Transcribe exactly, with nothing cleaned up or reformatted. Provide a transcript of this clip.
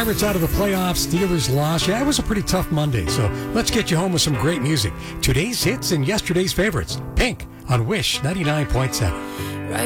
Pirates out of the playoffs, Steelers lost. Yeah, it was a pretty tough Monday, so let's get you home with some great music. Today's hits and yesterday's favorites. Pink on Wish ninety-nine point seven.